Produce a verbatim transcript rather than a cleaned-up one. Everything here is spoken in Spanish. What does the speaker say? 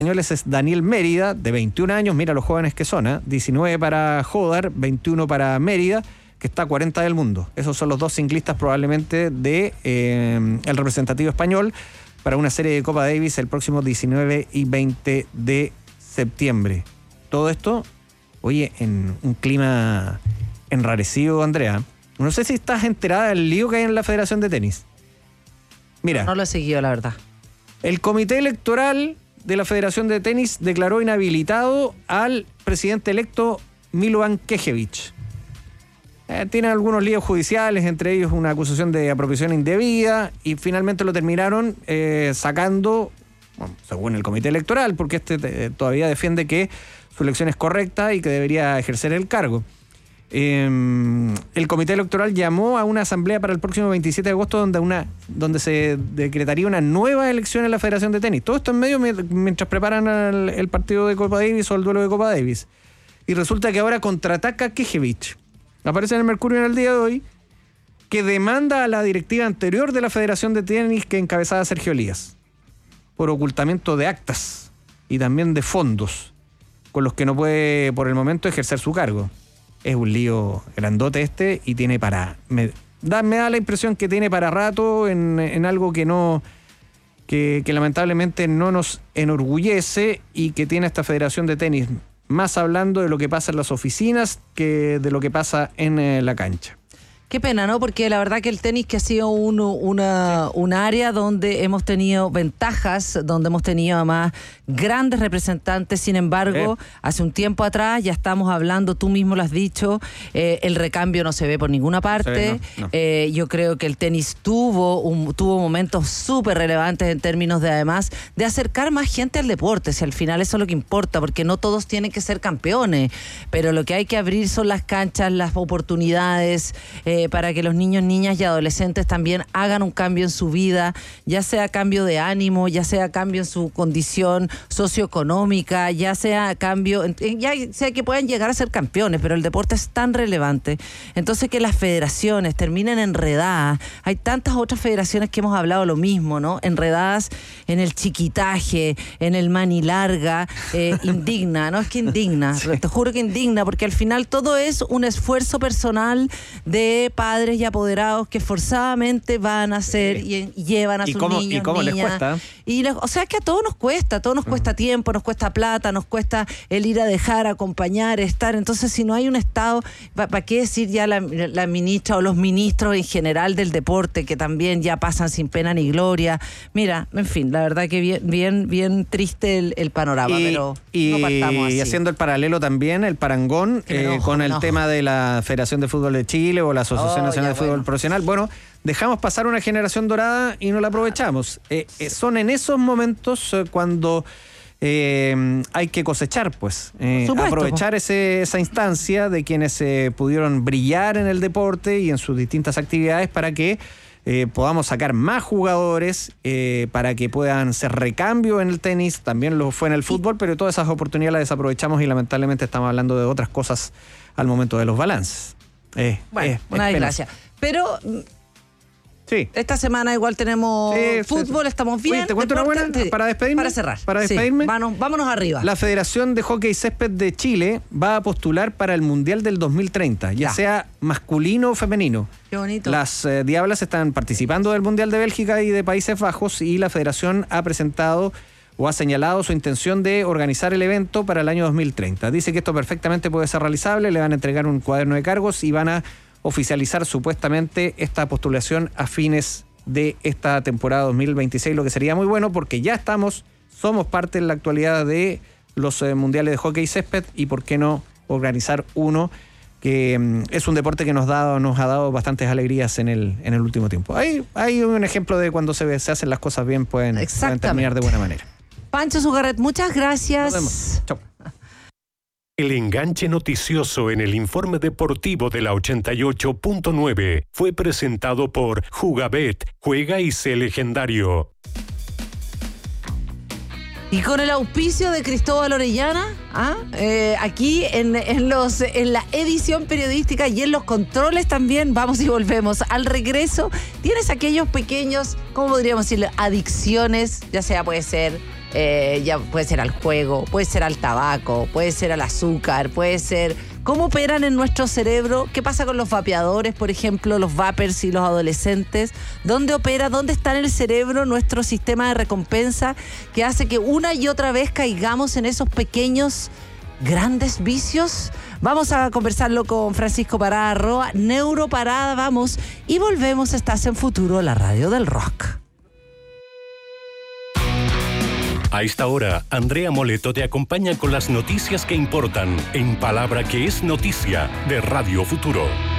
españoles es Daniel Mérida, de veintiún años, mira los jóvenes que son, ¿eh? diecinueve para Jodar, veintiuno para Mérida, que está a cuarenta del mundo. Esos son los dos ciclistas probablemente de eh, el representativo español para una serie de Copa Davis el próximo diecinueve y veinte de septiembre. Todo esto, oye, en un clima enrarecido, Andrea. No sé si estás enterada del lío que hay en la Federación de Tenis. Mira. No, no lo he seguido, la verdad. El comité electoral de la Federación de Tenis declaró inhabilitado al presidente electo Milovan Knežević. Eh, tiene algunos líos judiciales, entre ellos una acusación de apropiación indebida, y finalmente lo terminaron eh, sacando, bueno, según el comité electoral, porque este eh, todavía defiende que su elección es correcta y que debería ejercer el cargo. Eh, el comité electoral llamó a una asamblea para el próximo veintisiete de agosto donde, una, donde se decretaría una nueva elección en la Federación de Tenis. Todo esto en medio mientras preparan el, el partido de Copa Davis o el duelo de Copa Davis. Y resulta que ahora contraataca Knežević. Aparece en el Mercurio en el día de hoy, que demanda a la directiva anterior de la Federación de Tenis que encabezaba Sergio Elías por ocultamiento de actas y también de fondos con los que no puede por el momento ejercer su cargo. Es un lío grandote este y tiene para... Me da, me da la impresión que tiene para rato en, en algo que no... Que, que lamentablemente no nos enorgullece y que tiene esta Federación de Tenis, más hablando de lo que pasa en las oficinas que de lo que pasa en eh, la cancha. Qué pena, ¿no? Porque la verdad que el tenis que ha sido un, una, sí. un área donde hemos tenido ventajas, donde hemos tenido además grandes representantes. Sin embargo, sí. hace un tiempo atrás ya estamos hablando, tú mismo lo has dicho, eh, el recambio no se ve por ninguna parte. No, no. Eh, yo creo que el tenis tuvo, un, tuvo momentos súper relevantes en términos de además de acercar más gente al deporte. Si al final eso es lo que importa, porque no todos tienen que ser campeones, pero lo que hay que abrir son las canchas, las oportunidades, eh, para que los niños, niñas y adolescentes también hagan un cambio en su vida, ya sea cambio de ánimo, ya sea cambio en su condición socioeconómica, ya sea cambio, ya sea que puedan llegar a ser campeones, pero el deporte es tan relevante. Entonces que las federaciones terminen enredadas, hay tantas otras federaciones que hemos hablado lo mismo, ¿no? Enredadas en el chiquitaje, en el manilarga, eh, indigna, ¿no? Es que indigna, sí. Te juro que indigna, porque al final todo es un esfuerzo personal de padres y apoderados que forzadamente van a hacer sí. y llevan a ¿Y sus cómo, niños, ¿Y cómo niñas. les cuesta? Y les, o sea, que a todos nos cuesta, a todos nos cuesta uh-huh. tiempo, nos cuesta plata, nos cuesta el ir a dejar, acompañar, estar. Entonces, si no hay un Estado, ¿para pa qué decir ya la, la ministra o los ministros en general del deporte, que también ya pasan sin pena ni gloria? Mira, en fin, la verdad que bien bien, bien triste el, el panorama, y, pero y, no partamos así. Y haciendo el paralelo también, el parangón, eh, enojo, con el tema de la Federación de Fútbol de Chile o la Asociación Oh, Nacional de Fútbol bueno. Profesional. Bueno, dejamos pasar una generación dorada y no la aprovechamos. Eh, eh, son en esos momentos eh, cuando eh, hay que cosechar, pues. Eh, supuesto, aprovechar ese, esa instancia de quienes eh, pudieron brillar en el deporte y en sus distintas actividades para que eh, podamos sacar más jugadores, eh, para que puedan ser recambio en el tenis. También lo fue en el fútbol, pero todas esas oportunidades las desaprovechamos y lamentablemente estamos hablando de otras cosas al momento de los balances. Eh, bueno, eh, una desgracia. Pero sí. esta semana igual tenemos sí, fútbol, sí, sí. estamos bien. Oye, ¿te cuento deporte, una buena? Para despedirme. Para cerrar. Para despedirme. Sí. Vámonos, vámonos arriba. La Federación de Hockey Césped de Chile va a postular para el Mundial del dos mil treinta, ya, ya. sea masculino o femenino. Qué bonito. Las eh, Diablas están participando del Mundial de Bélgica y de Países Bajos y la Federación ha presentado o ha señalado su intención de organizar el evento para el año dos mil treinta. Dice que esto perfectamente puede ser realizable, le van a entregar un cuaderno de cargos y van a oficializar supuestamente esta postulación a fines de esta temporada dos mil veintiséis, lo que sería muy bueno porque ya estamos, somos parte en la actualidad de los eh, mundiales de hockey césped y por qué no organizar uno que um, es un deporte que nos, da, nos ha dado bastantes alegrías en el, en el último tiempo. Hay, hay un ejemplo de cuando se, se hacen las cosas bien, pueden, pueden terminar de buena manera. Pancho Zugarret, muchas gracias. Nos vemos. Chau. El enganche noticioso en el informe deportivo de la ochenta y ocho punto nueve fue presentado por Jugabet, juega y sé legendario. Y con el auspicio de Cristóbal Orellana, ¿ah? eh, aquí en, en, los, en la edición periodística y en los controles también, vamos y volvemos. Al regreso, tienes aquellos pequeños, ¿cómo podríamos decirlo? Adicciones, ya sea puede ser eh, ya puede ser al juego, puede ser al tabaco, puede ser al azúcar, puede ser... ¿Cómo operan en nuestro cerebro? ¿Qué pasa con los vapeadores, por ejemplo, los vapers y los adolescentes? ¿Dónde opera, dónde está en el cerebro nuestro sistema de recompensa que hace que una y otra vez caigamos en esos pequeños, grandes vicios? Vamos a conversarlo con Francisco Parada, arroba Neuroparada, vamos, y volvemos. Estás en Futuro, la radio del rock. A esta hora, Andrea Moleto te acompaña con las noticias que importan en Palabra que es Noticia de Radio Futuro.